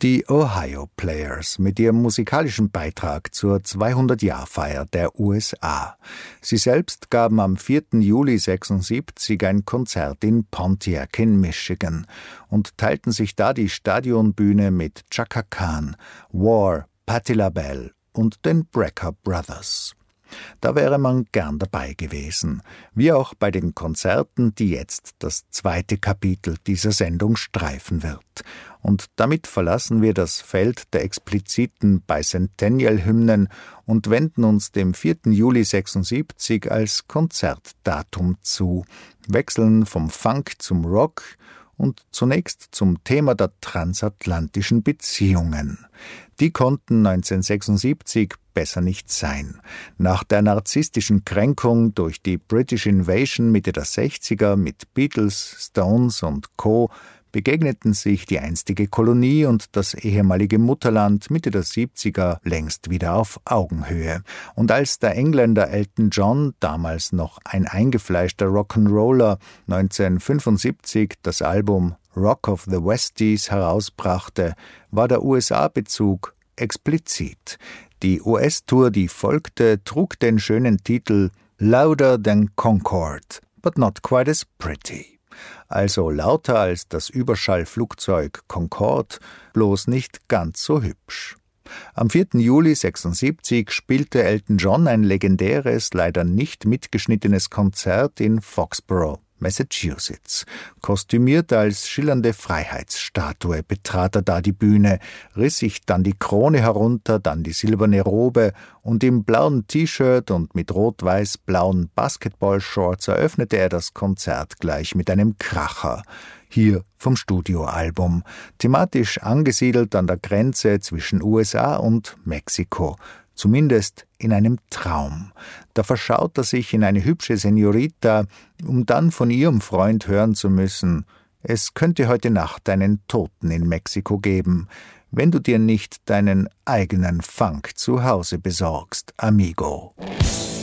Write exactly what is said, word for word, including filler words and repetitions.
Die Ohio Players mit ihrem musikalischen Beitrag zur zweihundert-Jahr-Feier der U S A. Sie selbst gaben am vierten Juli sechsundsiebzig ein Konzert in Pontiac in Michigan und teilten sich da die Stadionbühne mit Chaka Khan, War, Patti LaBelle und den Brecker Brothers. Da wäre man gern dabei gewesen, wie auch bei den Konzerten, die jetzt das zweite Kapitel dieser Sendung streifen wird. Und damit verlassen wir das Feld der expliziten Bicentennial-Hymnen und wenden uns dem vierten Juli sechsundsiebzig als Konzertdatum zu, wechseln vom Funk zum Rock und zunächst zum Thema der transatlantischen Beziehungen. Die konnten neunzehnhundertsechsundsiebzig besser nicht sein. Nach der narzisstischen Kränkung durch die British Invasion Mitte der sechziger mit Beatles, Stones und Co. begegneten sich die einstige Kolonie und das ehemalige Mutterland Mitte der siebziger längst wieder auf Augenhöhe. Und als der Engländer Elton John, damals noch ein eingefleischter Rock'n'Roller, neunzehnhundertfünfundsiebzig das Album Rock of the Westies herausbrachte, war der U S A-Bezug explizit. Die U S-Tour, die folgte, trug den schönen Titel Louder Than Concorde, but not quite as pretty. Also lauter als das Überschallflugzeug Concorde, bloß nicht ganz so hübsch. Am vierten Juli sechsundsiebzig spielte Elton John ein legendäres, leider nicht mitgeschnittenes Konzert in Foxborough, Massachusetts. Kostümiert als schillernde Freiheitsstatue betrat er da die Bühne, riss sich dann die Krone herunter, dann die silberne Robe und im blauen T-Shirt und mit rot-weiß-blauen Basketballshorts eröffnete er das Konzert gleich mit einem Kracher. Hier vom Studioalbum, thematisch angesiedelt an der Grenze zwischen U S A und Mexiko. Zumindest in einem Traum. Da verschaut er sich in eine hübsche Senorita, um dann von ihrem Freund hören zu müssen: Es könnte heute Nacht einen Toten in Mexiko geben, wenn du dir nicht deinen eigenen Funk zu Hause besorgst, amigo.